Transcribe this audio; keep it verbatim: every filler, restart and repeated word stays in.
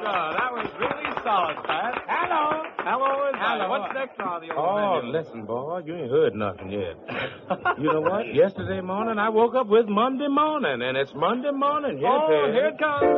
that was really solid, Pat. Hello. Hello, is Hello. What's next on the old Oh, menu? listen, boy, you ain't heard nothing yet. You know what? Yesterday morning, I woke up with Monday morning, and it's Monday morning. Here Oh, it is. here it comes.